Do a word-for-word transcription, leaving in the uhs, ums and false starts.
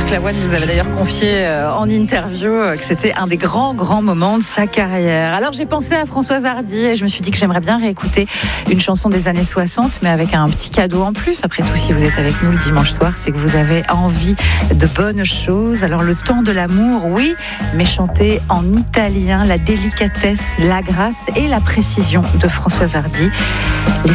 Marc Lavoine nous avait d'ailleurs confié en interview que c'était un des grands, grands moments de sa carrière. Alors j'ai pensé à Françoise Hardy et je me suis dit que j'aimerais bien réécouter une chanson des années soixante, mais avec un petit cadeau en plus. Après tout, si vous êtes avec nous le dimanche soir, c'est que vous avez envie de bonnes choses. Alors le temps de l'amour, oui, mais chanté en italien, la délicatesse, la grâce et la précision de Françoise Hardy. Les